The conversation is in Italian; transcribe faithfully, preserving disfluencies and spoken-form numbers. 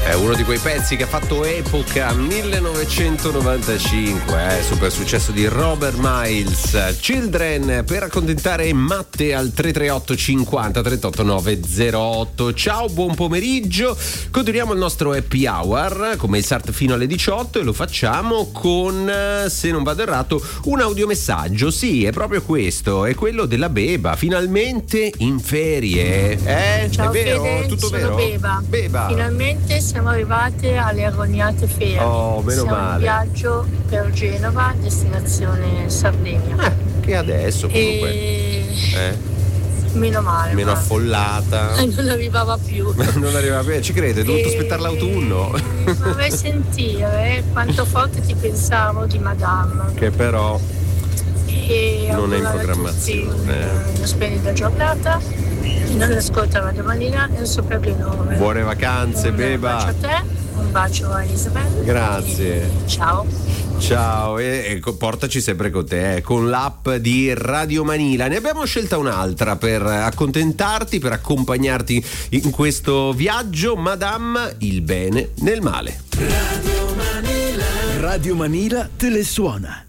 È uno di quei pezzi che ha fatto epoca, millenovecentonovantacinque, eh, super successo di Robert Miles. Children, per accontentare Matte al tre tre otto cinquanta trentotto nove zero otto. Ciao, buon pomeriggio. Continuiamo il nostro happy hour come il S A R T fino alle diciotto e lo facciamo con, se non vado errato, un audiomessaggio. Sì, è proprio questo, è quello della Beba, finalmente in ferie. Eh, Ciao, è vero? Fede, Tutto sono vero? Beba. Beba. Finalmente siamo arrivate alle agognate ferie. Oh, meno Siamo male. in viaggio per Genova, destinazione Sardegna. Eh, che adesso comunque. E Eh? meno male. Meno ma affollata. non arrivava più. Non arriva più, ci crede, hai dovuto E aspettare l'autunno. vorrei sentire quanto forte ti pensavo di Madame. Che però E non è in augurare a programmazione. tutti una, una splendida giornata. Non ascolta Radio Manila e un super benone. Buone vacanze, un Beba. Un bacio a te, un bacio a Isabella. Grazie. E ciao. Ciao, e, e co- portaci sempre con te, eh, con l'app di Radio Manila. Ne abbiamo scelta un'altra per accontentarti, per accompagnarti in questo viaggio, Madame, il bene nel male. Radio Manila. Radio Manila te le suona.